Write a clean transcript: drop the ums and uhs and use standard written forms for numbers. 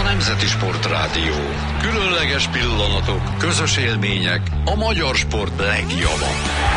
Nemzeti Sportrádió. Különleges pillanatok, közös élmények, a magyar sport legjobb.